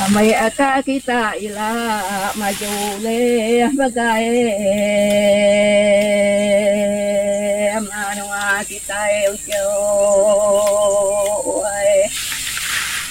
may aka kita ila majule bagay ano nga kita